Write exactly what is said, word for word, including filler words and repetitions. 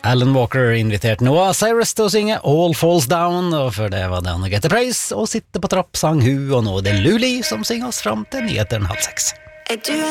Alan Walker inviterte Noah Cyrus til å synge All Falls Down, og før det var det Anna Get a Praise, og Sitte på trapp sang hun, og nå er det Luli som synger oss fram til nyheteren halv seks.